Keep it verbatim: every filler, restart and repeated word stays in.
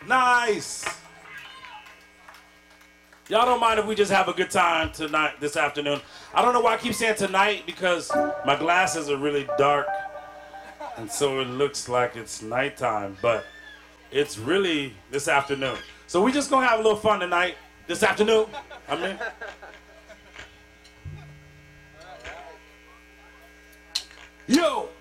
Nice. Y'all don't mind if we just have a good time tonight, this afternoon. I don't know why I keep saying tonight, because my glasses are really dark, and so it looks like it's nighttime, but it's really this afternoon. So we just gonna have a little fun tonight, this afternoon. I mean, yo.